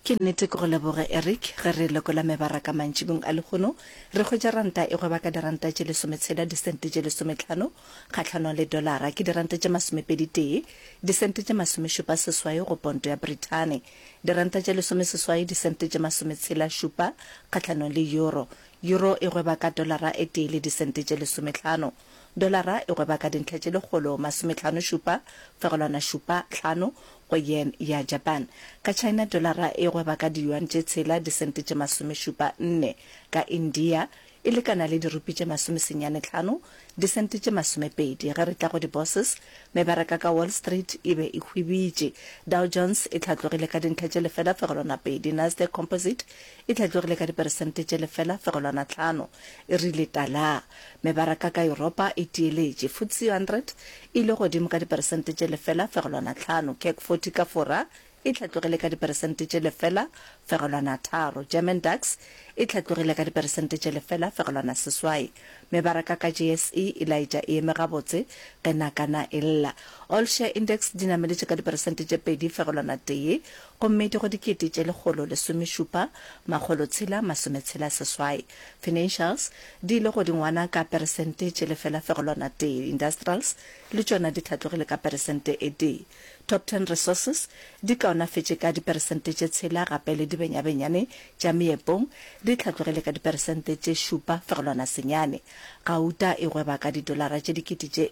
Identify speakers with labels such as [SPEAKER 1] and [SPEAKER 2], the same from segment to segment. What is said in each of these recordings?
[SPEAKER 1] Ke nnete go leboga Eric ge re lekola mebaraka mantšhibong a lekgono re go ja ranta e go ba ka diranta tše lesometshela disente tše lesometlhano kgatlhanong le dolara ke diranta tše masomepedi disente tše masomešupa seswai go ponto ya Britain diranta tše lesomeseswai disente tše masometshela šupa kgatlhanong le euro e go ba ka dolara e tee le disente tše lesometlhano dolara e go ba ka dintlha tše lekgolo masometlhano šupa fegolwana šupa tlhano go yen ya Japan ka China dolara e go ba ka di-yuan tše tshela disente tše masomešupa nne ka India e lekana le dirupi tše masomesenyane tlhano disente tše masomepedi ge re tla go di-bosses mebaraka ka Wall Street e be e hwibitše Dow Jones e hlatlogile ka dintlha tše lefela fegolwana pedi Nasdaq Composite e hlatlogile ka diperesente tše lefela fegolwana tlhano e rile tala mebaraka ka Europa e tieletše FTSE 100 e le godimo ka diperesente tše lefela fegolwana tlhano CAC 40 ka fora e hlatlogile ka diperesente tše lefela fegolwana tharo German DAX e hlatlogile ka diperesente tše lefela fegolwana seswai mebaraka ka JSE e laetša e eme gabotse ge nakana e lla all share index di nameletše ka diperesente tše pedi fegolwana tee gomme di go dikete tše lekgolo lesomešupa makgolo tshela masometshela seswai financials di ile go dingwana ka peresente tše lefela fegolwana tee industrials le tšona di hlatlogile ka peresente e tee top 10 resources di kaonafetše ka diperesente tše tshela gape le dibenyabenyane tša meepong di hlatlogile ka diperesente tše šupa fegolwana senyane gauta e gweba ka didolara tše dikete tše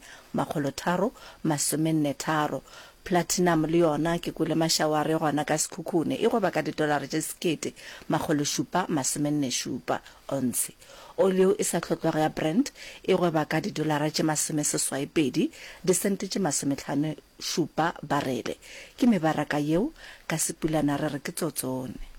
[SPEAKER 1] 4.33 platinum le yona ke kule mashaware gona ka sekhukhune e gweba ka didolara tše sekete makgolo šupa masomenne šupa onse oleo e sa tlhotlwago ya Brent e gweba ka didolara tše masomeseswai pedi disente tše masometlhano šupa barele ke mebaraka yeo ka sepulana re re ke tsotsone